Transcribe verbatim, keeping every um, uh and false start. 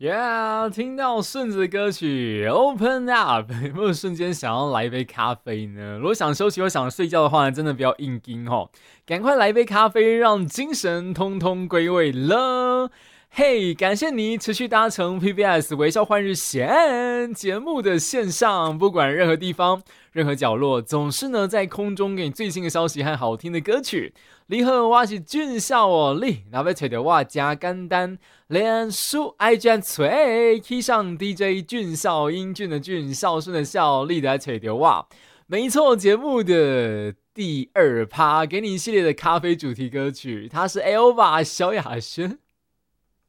Yeah， 听到顺子的歌曲 Open Up， 有没有瞬间想要来一杯咖啡呢？如果想休息或想睡觉的话，真的不要硬盯哦，赶快来一杯咖啡，让精神通通归位了。嘿、hey, 感谢你持续搭乘 P B S 微笑换日线节目的线上，不管任何地方任何角落，总是呢在空中给你最新的消息和好听的歌曲。你好，我是俊孝哦，你若要找到我真简单，脸书 I G 找去上 D J 俊孝，英俊的俊，孝顺的孝，你就来找到我。没错，节目的第二趴给你一系列的咖啡主题歌曲，它是 Elva 萧亚轩